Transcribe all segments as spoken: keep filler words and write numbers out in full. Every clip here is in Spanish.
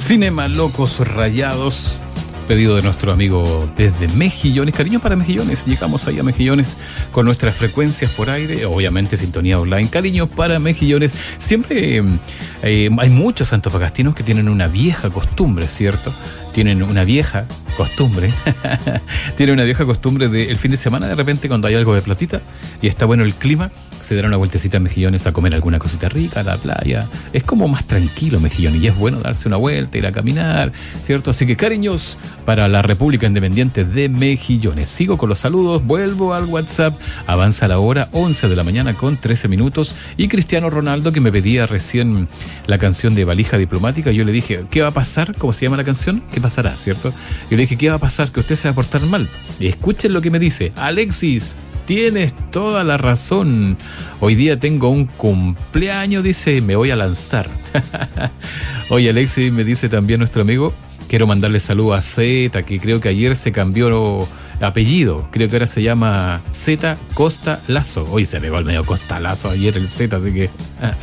Cinema Locos Rayados, pedido de nuestro amigo desde Mejillones. Cariño para Mejillones, llegamos ahí a Mejillones con nuestras frecuencias por aire, obviamente sintonía online. Cariño para Mejillones. Siempre eh, hay muchos antofagastinos que tienen una vieja costumbre, ¿cierto? Tienen una vieja costumbre, tienen una vieja costumbre de el fin de semana, de repente cuando hay algo de platita y está bueno el clima, se dará una vueltecita a Mejillones a comer alguna cosita rica a la playa. Es como más tranquilo Mejillones y es bueno darse una vuelta, ir a caminar, ¿cierto? Así que cariños para la República Independiente de Mejillones. Sigo con los saludos, vuelvo al WhatsApp, avanza la hora, once de la mañana con trece minutos, y Cristiano Ronaldo, que me pedía recién la canción de Valija Diplomática, yo le dije, ¿qué va a pasar? ¿Cómo se llama la canción? ¿Qué pasará? ¿Cierto? Yo le dije, ¿qué va a pasar? Que usted se va a portar mal. Y escuchen lo que me dice, Alexis, tienes toda la razón. Hoy día tengo un cumpleaños, dice, me voy a lanzar. Oye, Alexis, me dice también nuestro amigo, quiero mandarle saludos a Z, que creo que ayer se cambió apellido. Creo que ahora se llama Z Costa Lazo. Hoy se pegó al medio Costa Lazo ayer el Z, así que...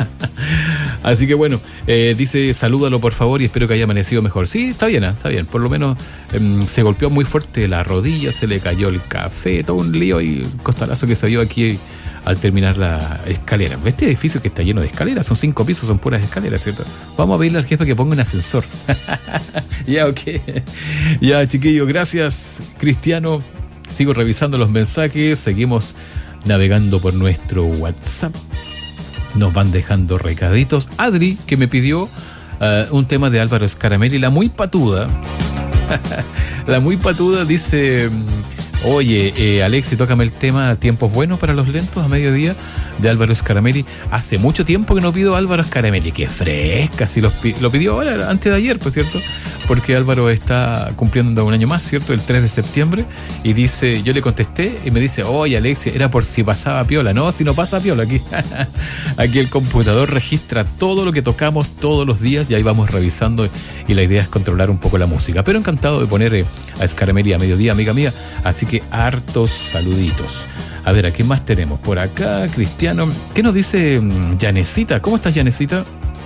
así que bueno, eh, dice, salúdalo por favor y espero que haya amanecido mejor. Sí, está bien, está bien. Por lo menos eh, se golpeó muy fuerte la rodilla, se le cayó el café, todo un lío y el costalazo que se dio aquí al terminar la escalera. Este edificio que está lleno de escaleras, son cinco pisos, son puras escaleras, ¿cierto? Vamos a pedirle al jefe que ponga un ascensor. Ya, ok. Ya, chiquillos, gracias, Cristiano. Sigo revisando los mensajes, seguimos navegando por nuestro WhatsApp. Nos van dejando recaditos. Adri, que me pidió uh, un tema de Álvaro Scaramelli, La Muy Patuda. La Muy Patuda dice... Oye, eh, Alexi, tócame el tema Tiempos Buenos para los Lentos a mediodía de Álvaro Scaramelli. Hace mucho tiempo que no pido Álvaro Scaramelli. Qué fresca, si lo, lo pidió ahora, antes de ayer, por cierto, porque Álvaro está cumpliendo un año más, ¿cierto? El tres de septiembre. Y dice, yo le contesté y me dice, oye, Alexi, era por si pasaba piola. No, si no pasa piola aquí. Aquí el computador registra todo lo que tocamos todos los días y ahí vamos revisando y la idea es controlar un poco la música. Pero encantado de poner eh, a Scaramelli a mediodía, amiga mía. Así que hartos saluditos. A ver, ¿a qué más tenemos? Por acá, Cristiano. ¿Qué nos dice Yanecita? ¿Cómo estás, Yanecita?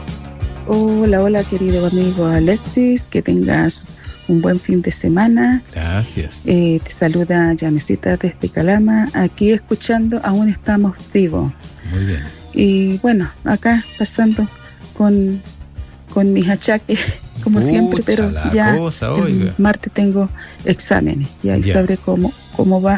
Hola, hola, querido amigo Alexis. Que tengas un buen fin de semana. Gracias. Eh, te saluda Yanecita desde Calama. Aquí escuchando, aún estamos vivos. Muy bien. Y bueno, acá pasando con, con mis achaques, como Pucha, siempre, pero ya cosa, el martes tengo exámenes y ahí yeah. sabré cómo, cómo va,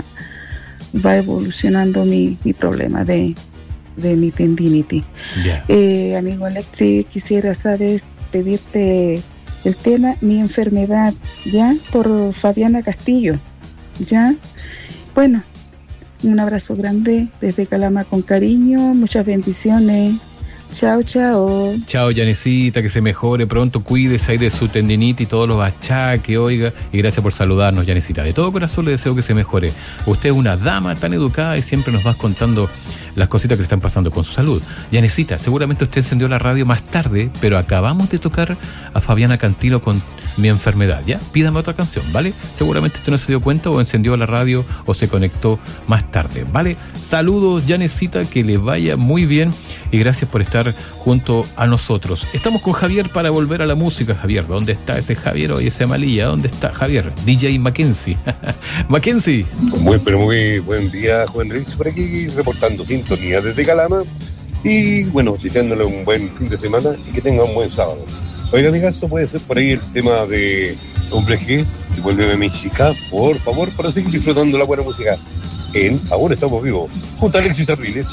va evolucionando mi, mi problema de, de mi tendinitis. Yeah. Eh, amigo Alexi, quisiera, sabes, pedirte el tema Mi Enfermedad, ya, por Fabiana Castillo, ya. Bueno, un abrazo grande desde Calama con cariño, muchas bendiciones. Chao, chao. Chao, Yanecita, que se mejore pronto, cuídese ahí de su tendinitis y todos los achaques, oiga, y gracias por saludarnos, Yanecita. De todo corazón le deseo que se mejore. Usted es una dama tan educada y siempre nos vas contando las cositas que le están pasando con su salud. Yanecita, seguramente usted encendió la radio más tarde, pero acabamos de tocar a Fabiana Cantilo con Mi Enfermedad, ¿ya? Pídame otra canción, ¿vale? Seguramente usted no se dio cuenta o encendió la radio o se conectó más tarde, ¿vale? Saludos, Yanecita, que le vaya muy bien y gracias por estar junto a nosotros. Estamos con Javier para volver a la música. Javier, ¿dónde está ese Javier hoy, ese Malilla? ¿Dónde está Javier? D J Mackenzie. Mackenzie. Muy, pero muy buen día, Juan Rix, por aquí reportando sintonía desde Calama y bueno, deseándole un buen fin de semana y que tenga un buen sábado. Oiga, amigazo, puede ser por ahí el tema de Hombre G, Devuélveme a mi chica, por favor, para seguir disfrutando la buena música en Ahora Estamos Vivos, junto a Alexis Arviles,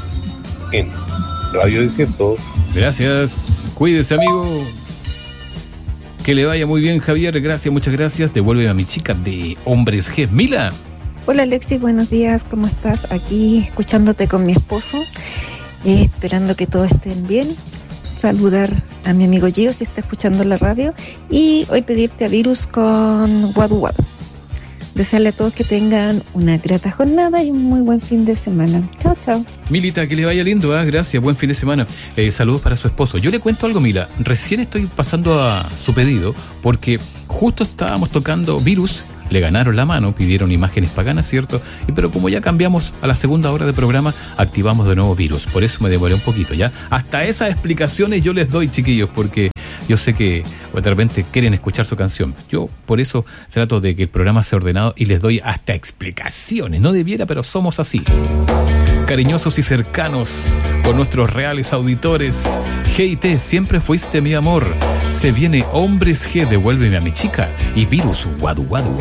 en Radio Desierto. Gracias, cuídese, amigo. Que le vaya muy bien, Javier. Gracias, muchas gracias. Devuélveme a mi chica de Hombres G. Mila. Hola, Alexis, buenos días. ¿Cómo estás? Aquí escuchándote con mi esposo, eh, esperando que todos estén bien. Saludar a mi amigo Gio si está escuchando la radio y hoy pedirte a Virus con Wadu Wadu. Desearle a todos que tengan una grata jornada y un muy buen fin de semana. Chao, chao. Milita, que le vaya lindo, ¿eh? Gracias, buen fin de semana. Eh, saludos para su esposo. Yo le cuento algo, Mila. Recién estoy pasando a su pedido porque justo estábamos tocando Virus. Le ganaron la mano, pidieron imágenes paganas, ¿cierto? Y pero como ya cambiamos a la segunda hora de programa, activamos de nuevo Virus. Por eso me demoré un poquito, ¿ya? Hasta esas explicaciones yo les doy, chiquillos, porque Yo sé que de repente quieren escuchar su canción. Yo por eso trato de que el programa sea ordenado y les doy hasta explicaciones. No debiera, pero somos así. Cariñosos y cercanos con nuestros reales auditores. G y T, siempre fuiste mi amor. Se viene Hombres G, devuélveme a mi chica. Y Virus, guadu guadu.